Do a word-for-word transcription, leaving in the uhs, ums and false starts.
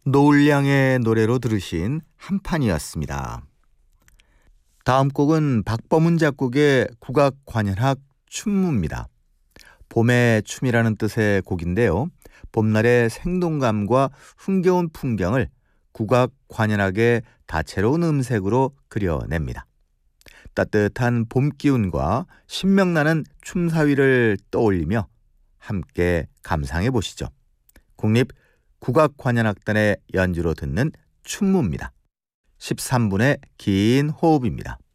노을량의 노래로 들으신 한판이었습니다. 다음 곡은 박범은 작곡의 국악관현악 춘무입니다. 봄의 춤이라는 뜻의 곡인데요. 봄날의 생동감과 흥겨운 풍경을 국악관현악의 다채로운 음색으로 그려냅니다. 따뜻한 봄 기운과 신명나는 춤사위를 떠올리며 함께 감상해 보시죠. 국립 국악관현악단의 연주로 듣는 춘무입니다. 십삼 분의 긴 호흡입니다.